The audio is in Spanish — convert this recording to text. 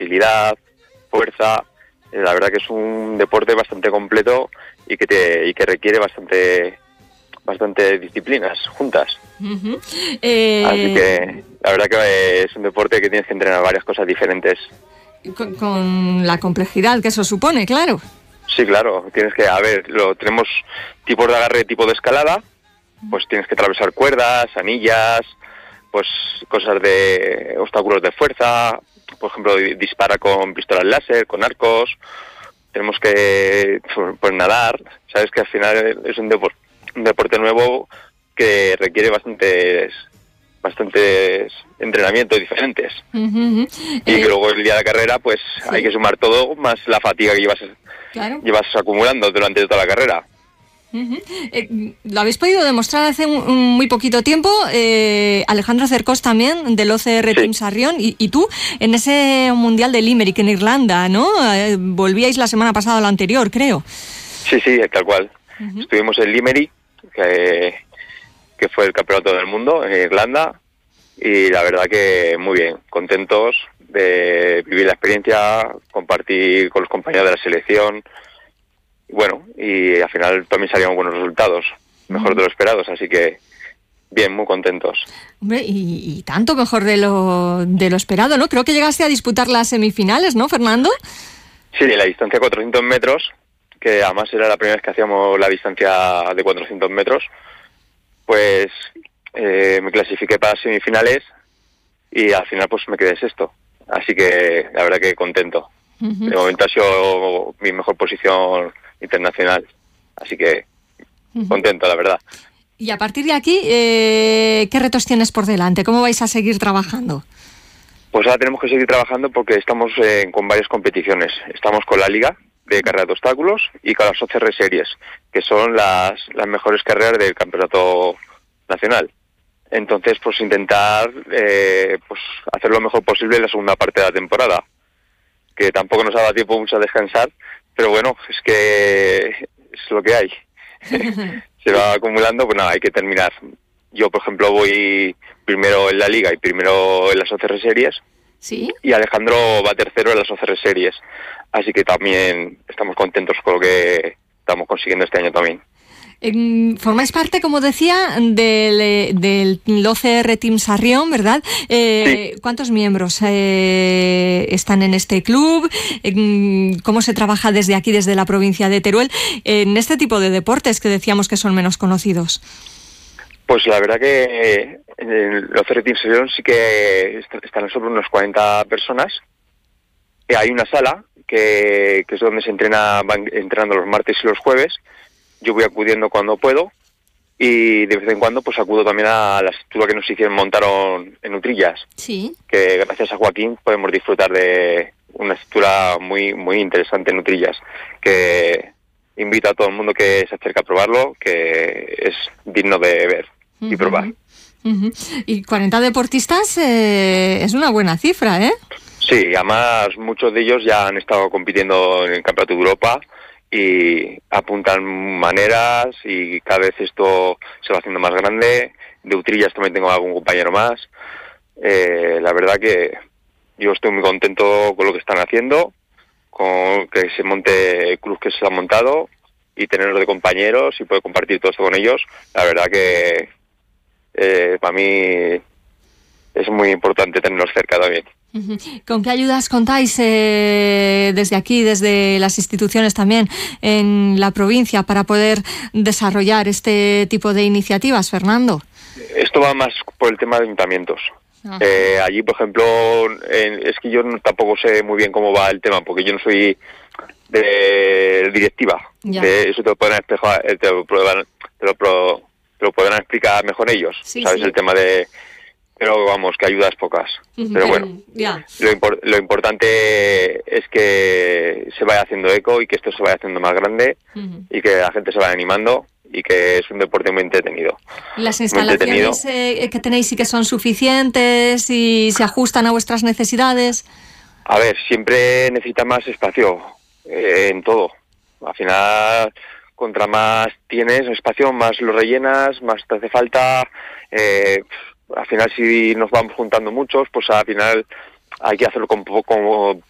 agilidad, fuerza. La verdad que es un deporte bastante completo y que requiere bastante disciplinas juntas. Uh-huh. Así que la verdad que es un deporte que tienes que entrenar varias cosas diferentes. Con la complejidad que eso supone, claro. Sí, claro, tenemos tipos de agarre, tipo de escalada, pues tienes que atravesar cuerdas, anillas, pues cosas de obstáculos de fuerza, por ejemplo, dispara con pistolas láser, con arcos, tenemos que pues nadar, sabes que al final es un deporte nuevo que requiere bastantes entrenamientos diferentes. Uh-huh. Y que luego el día de la carrera pues sí, hay que sumar todo más la fatiga que llevas acumulando durante toda la carrera. Uh-huh. Lo habéis podido demostrar hace muy poquito tiempo, Alejandro Cercós también, del OCR Team Sarrión, y tú en ese Mundial de Limerick en Irlanda, ¿no? Volvíais la semana pasada a lo anterior, creo. Sí, tal cual. Uh-huh. Estuvimos en Limerick, que fue el campeonato del mundo en Irlanda, y la verdad que muy bien, contentos de vivir la experiencia, compartir con los compañeros de la selección. Bueno, y al final también salieron buenos resultados, mejor de lo esperados, así que bien, muy contentos. Hombre, y tanto mejor de lo esperado, ¿no? Creo que llegaste a disputar las semifinales, ¿no, Fernando? Sí, la distancia de 400 metros, que además era la primera vez que hacíamos la distancia de 400 metros, pues me clasifiqué para semifinales y al final pues me quedé sexto, así que la verdad que contento. Uh-huh. De momento ha sido mi mejor posición internacional, así que contento, la verdad. Y a partir de aquí, ¿qué retos tienes por delante? ¿Cómo vais a seguir trabajando? Pues ahora tenemos que seguir trabajando porque estamos con varias competiciones. Estamos con la Liga de Carreras de Obstáculos y con las OCR Series, que son las mejores carreras del campeonato nacional. Entonces, pues intentar pues hacer lo mejor posible en la segunda parte de la temporada, que tampoco nos ha dado tiempo mucho a descansar, pero bueno, es que es lo que hay. Se va acumulando, pues nada, hay que terminar. Yo, por ejemplo, voy primero en la Liga y primero en las OCR Series. ¿Sí? Y Alejandro va tercero en las OCR Series. Así que también estamos contentos con lo que estamos consiguiendo este año también. Formáis parte, como decía, del OCR Team Sarrión, ¿verdad? Sí. ¿Cuántos miembros están en este club? ¿Cómo se trabaja desde aquí, desde la provincia de Teruel, en este tipo de deportes que decíamos que son menos conocidos? Pues la verdad que en el OCR Team Sarrión sí que están sobre unos 40 personas. Hay una sala que es donde van entrenando los martes y los jueves. Yo voy acudiendo cuando puedo y de vez en cuando pues acudo también a la estructura que nos montaron en Utrillas. Sí. Que gracias a Joaquín podemos disfrutar de una estructura muy muy interesante en Utrillas, que invito a todo el mundo que se acerque a probarlo, que es digno de ver y probar. Uh-huh. Y 40 deportistas es una buena cifra, ¿eh? Sí, además muchos de ellos ya han estado compitiendo en el Campeonato de Europa y apuntan maneras y cada vez esto se va haciendo más grande. De Utrillas también tengo algún compañero más. La verdad que yo estoy muy contento con lo que están haciendo, con que se monte el club que se ha montado y tenerlos de compañeros y poder compartir todo esto con ellos. La verdad que para mí es muy importante tenerlos cerca también. ¿Con qué ayudas contáis desde aquí, desde las instituciones también en la provincia para poder desarrollar este tipo de iniciativas, Fernando? Esto va más por el tema de ayuntamientos. Allí, por ejemplo, es que yo tampoco sé muy bien cómo va el tema, porque yo no soy de directiva. De eso te lo pueden explicar, te lo podrán explicar mejor ellos, sí, ¿sabes? Sí. El tema de... Pero vamos, que ayudas pocas. Pero bueno, lo importante es que se vaya haciendo eco y que esto se vaya haciendo más grande y que la gente se vaya animando y que es un deporte muy entretenido. ¿Las instalaciones que tenéis sí que son suficientes y se ajustan a vuestras necesidades? A ver, siempre necesita más espacio en todo. Al final, contra más tienes espacio, más lo rellenas, más te hace falta... al final si nos vamos juntando muchos, pues al final hay que hacerlo con